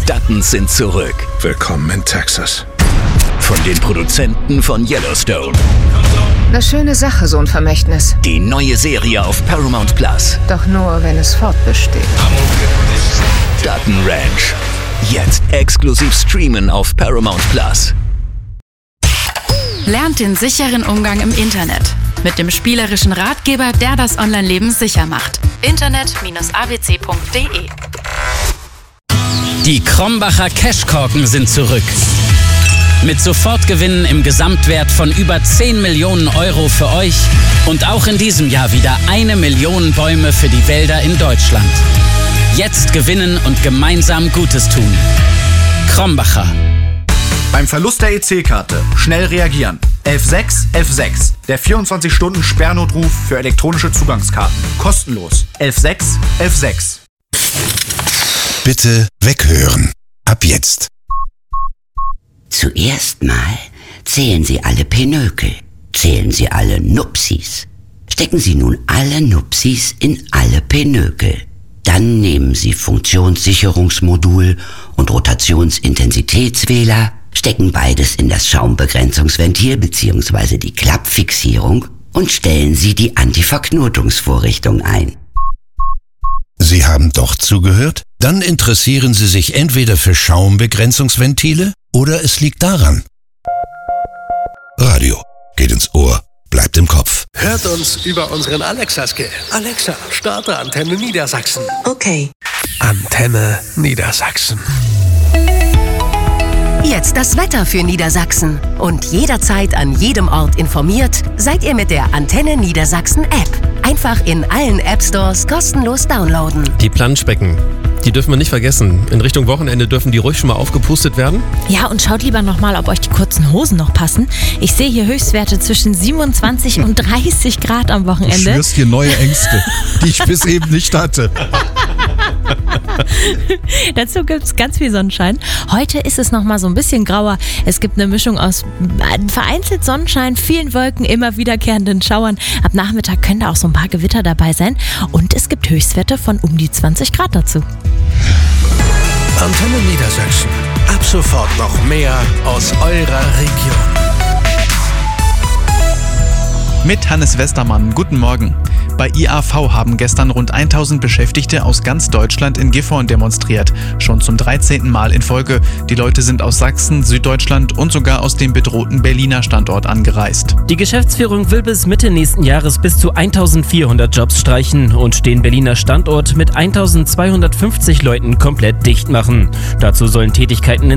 Duttons sind zurück. Willkommen in Texas. Von den Produzenten von Yellowstone. Eine schöne Sache, so ein Vermächtnis. Die neue Serie auf Paramount Plus. Doch nur, wenn es fortbesteht. Dutton Ranch. Jetzt exklusiv streamen auf Paramount Plus. Lernt den sicheren Umgang im Internet. Mit dem spielerischen Ratgeber, der das Online-Leben sicher macht. Internet-abc.de. Die Krombacher Cashkorken sind zurück. Mit Sofortgewinnen im Gesamtwert von über 10 Millionen Euro für euch und auch in diesem Jahr wieder 1 Million Bäume für die Wälder in Deutschland. Jetzt gewinnen und gemeinsam Gutes tun. Krombacher. Beim Verlust der EC-Karte schnell reagieren. 11611. Der 24-Stunden-Sperrnotruf für elektronische Zugangskarten. Kostenlos. 11611. Bitte weghören. Ab jetzt. Zuerst mal zählen Sie alle Pinökel. Zählen Sie alle Nupsis. Stecken Sie nun alle Nupsis in alle Pinökel. Dann nehmen Sie Funktionssicherungsmodul und Rotationsintensitätswähler, stecken beides in das Schaumbegrenzungsventil bzw. die Klappfixierung und stellen Sie die Antiverknotungsvorrichtung ein. Sie haben doch zugehört? Dann interessieren Sie sich entweder für Schaumbegrenzungsventile oder es liegt daran. Radio geht ins Ohr, bleibt im Kopf. Hört uns über unseren Alexa-Skill. Alexa, starte Antenne Niedersachsen. Okay. Antenne Niedersachsen. Jetzt das Wetter für Niedersachsen. Und jederzeit an jedem Ort informiert, seid ihr mit der Antenne Niedersachsen App. Einfach in allen App-Stores kostenlos downloaden. Die Planschbecken, die dürfen wir nicht vergessen. In Richtung Wochenende dürfen die ruhig schon mal aufgepustet werden. Ja, und schaut lieber nochmal, ob euch die kurzen Hosen noch passen. Ich sehe hier Höchstwerte zwischen 27 und 30 Grad am Wochenende. Du schürst hier neue Ängste, die ich bis eben nicht hatte. Dazu gibt es ganz viel Sonnenschein. Heute ist es nochmal so ein bisschen grauer. Es gibt eine Mischung aus vereinzelt Sonnenschein, vielen Wolken, immer wiederkehrenden Schauern. Ab Nachmittag können da auch so ein paar Gewitter dabei sein. Und es gibt Höchstwerte von um die 20 Grad dazu. Antenne Niedersachsen. Ab sofort noch mehr aus eurer Region. Mit Hannes Westermann. Guten Morgen. Bei IAV haben gestern rund 1000 Beschäftigte aus ganz Deutschland in Gifhorn demonstriert. Schon zum 13. Mal in Folge. Die Leute sind aus Sachsen, Süddeutschland und sogar aus dem bedrohten Berliner Standort angereist. Die Geschäftsführung will bis Mitte nächsten Jahres bis zu 1400 Jobs streichen und den Berliner Standort mit 1250 Leuten komplett dicht machen. Dazu sollen Tätigkeiten